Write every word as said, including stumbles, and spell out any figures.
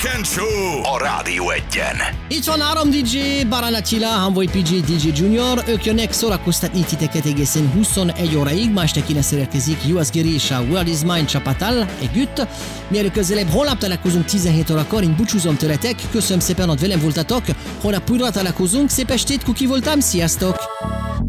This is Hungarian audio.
Weekend Show a Rádió Egyen. Itt van három dé dzsé, Baran Attila, Hanvoy pé gé, dé dzsé Junior. Ők jönnek szórakoztatni titeket egészen huszonegy óráig. Ma este kilenc érkezik Juhász Geri és a World is Mine csapattal együtt. Mielőtt közelebb holnap találkozunk tizenhét órakor, én búcsúzom tőletek. Köszönöm szépen, hogy velem voltatok. Holnap újra találkozunk. Szép estét, Kuki voltam. Sziasztok!